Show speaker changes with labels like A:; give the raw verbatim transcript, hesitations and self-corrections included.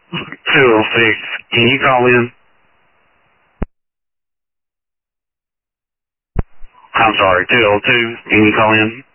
A: two oh six, can you call in? I'm sorry, two oh two, can you call in?